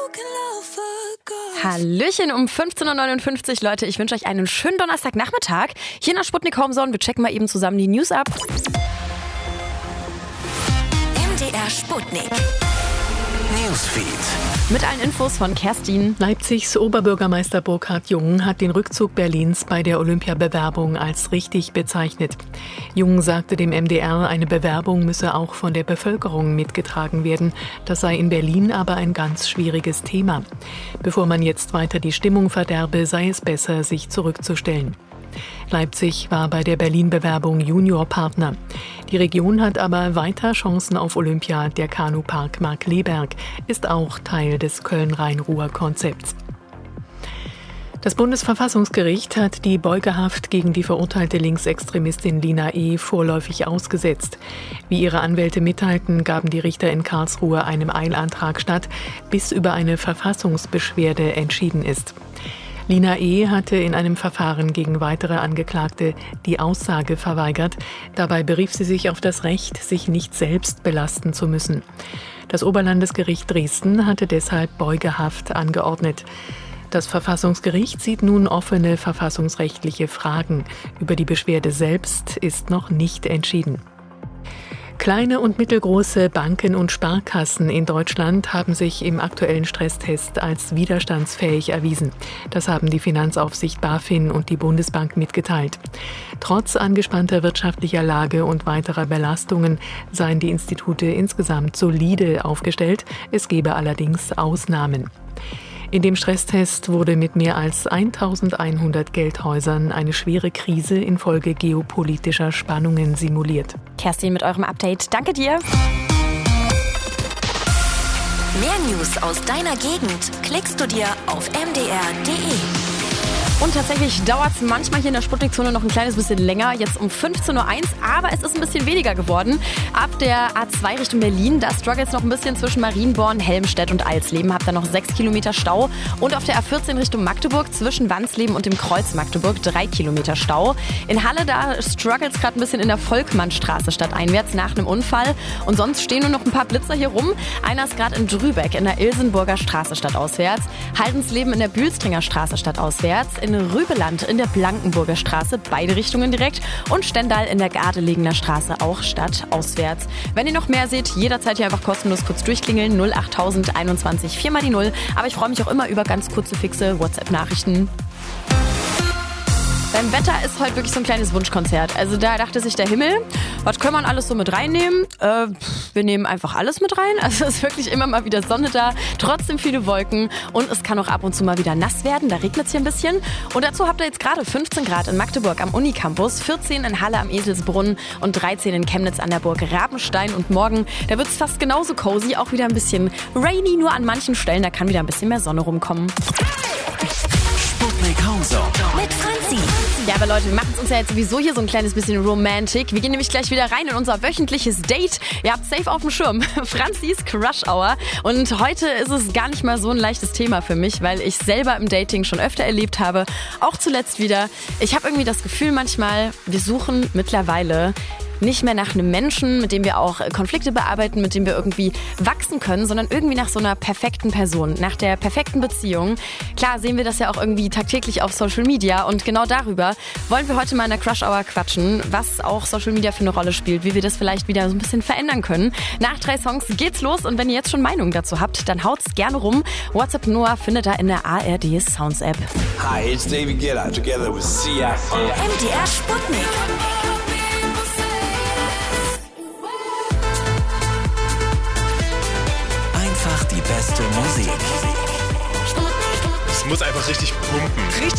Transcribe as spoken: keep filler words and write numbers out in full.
Hallöchen um fünfzehn Uhr neunundfünfzig, Leute. Ich wünsche euch einen schönen Donnerstagnachmittag. Hier in der Sputnik Homezone. Wir checken mal eben zusammen die News ab. M D R Sputnik Newsfeed. Mit allen Infos von Kerstin. Leipzigs Oberbürgermeister Burkhard Jung hat den Rückzug Berlins bei der Olympiabewerbung als richtig bezeichnet. Jung sagte dem M D R, eine Bewerbung müsse auch von der Bevölkerung mitgetragen werden. Das sei in Berlin aber ein ganz schwieriges Thema. Bevor man jetzt weiter die Stimmung verderbe, sei es besser, sich zurückzustellen. Leipzig war bei der Berlin-Bewerbung Juniorpartner. Die Region hat aber weiter Chancen auf Olympia. Der Kanupark Markkleeberg ist auch Teil des Köln-Rhein-Ruhr-Konzepts. Das Bundesverfassungsgericht hat die Beugehaft gegen die verurteilte Linksextremistin Lina E. vorläufig ausgesetzt. Wie ihre Anwälte mitteilten, gaben die Richter in Karlsruhe einem Eilantrag statt, bis über eine Verfassungsbeschwerde entschieden ist. Lina E. hatte in einem Verfahren gegen weitere Angeklagte die Aussage verweigert. Dabei berief sie sich auf das Recht, sich nicht selbst belasten zu müssen. Das Oberlandesgericht Dresden hatte deshalb Beugehaft angeordnet. Das Verfassungsgericht sieht nun offene verfassungsrechtliche Fragen. Über die Beschwerde selbst ist noch nicht entschieden. Kleine und mittelgroße Banken und Sparkassen in Deutschland haben sich im aktuellen Stresstest als widerstandsfähig erwiesen. Das haben die Finanzaufsicht BaFin und die Bundesbank mitgeteilt. Trotz angespannter wirtschaftlicher Lage und weiterer Belastungen seien die Institute insgesamt solide aufgestellt. Es gebe allerdings Ausnahmen. In dem Stresstest wurde mit mehr als eintausendeinhundert Geldhäusern eine schwere Krise infolge geopolitischer Spannungen simuliert. Kerstin mit eurem Update. Danke dir. Mehr News aus deiner Gegend klickst du dir auf m d r punkt d e. Und tatsächlich dauert es manchmal hier in der Sputnikzone noch ein kleines bisschen länger, jetzt um fünfzehn Uhr eins, aber es ist ein bisschen weniger geworden. Ab der A zwei Richtung Berlin, da struggelt es noch ein bisschen zwischen Marienborn, Helmstedt und Alsleben. Habt da noch sechs Kilometer Stau. Und auf der A vierzehn Richtung Magdeburg zwischen Wansleben und dem Kreuz Magdeburg drei Kilometer Stau. In Halle, da struggelt es gerade ein bisschen in der Volkmannstraße stadteinwärts nach einem Unfall. Und sonst stehen nur noch ein paar Blitzer hier rum. Einer ist gerade in Drübeck in der Ilsenburger Straße stadtauswärts. Haldensleben in der Bühlstringer Straße stadtauswärts. In Rübeland in der Blankenburger Straße, beide Richtungen direkt. Und Stendal in der Gardelegener Straße, auch stadtauswärts. Wenn ihr noch mehr seht, jederzeit hier einfach kostenlos kurz durchklingeln. null achttausend einundzwanzig vier mal die null. Aber ich freue mich auch immer über ganz kurze, fixe WhatsApp-Nachrichten. Beim Wetter ist heute wirklich so ein kleines Wunschkonzert. Also da dachte sich der Himmel, was können wir alles so mit reinnehmen? Äh, wir nehmen einfach alles mit rein. Also es ist wirklich immer mal wieder Sonne da, trotzdem viele Wolken und es kann auch ab und zu mal wieder nass werden. Da regnet es hier ein bisschen. Und dazu habt ihr jetzt gerade fünfzehn Grad in Magdeburg am Unicampus, vierzehn in Halle am Eselsbrunn und dreizehn in Chemnitz an der Burg Rabenstein. Und morgen, da wird es fast genauso cozy, auch wieder ein bisschen rainy, nur an manchen Stellen, da kann wieder ein bisschen mehr Sonne rumkommen. Sputnik Homezone mit Franzi. Ja, aber Leute, wir machen es uns ja jetzt sowieso hier so ein kleines bisschen romantic. Wir gehen nämlich gleich wieder rein in unser wöchentliches Date. Ihr habt safe auf dem Schirm. Franzis Crush Hour. Und heute ist es gar nicht mal so ein leichtes Thema für mich, weil ich selber im Dating schon öfter erlebt habe. Auch zuletzt wieder. Ich habe irgendwie das Gefühl manchmal, wir suchen mittlerweile nicht mehr nach einem Menschen, mit dem wir auch Konflikte bearbeiten, mit dem wir irgendwie wachsen können, sondern irgendwie nach so einer perfekten Person, nach der perfekten Beziehung. Klar sehen wir das ja auch irgendwie tagtäglich auf Social Media und genau darüber wollen wir heute mal in der Crush Hour quatschen, was auch Social Media für eine Rolle spielt, wie wir das vielleicht wieder so ein bisschen verändern können. Nach drei Songs geht's los und wenn ihr jetzt schon Meinungen dazu habt, dann haut's gerne rum. WhatsApp Noah findet ihr in der A R D Sounds App. Hi, it's David Guetta together with C I A. M D R Sputnik. Einfach die beste Musik. Es muss einfach richtig pumpen. Richtig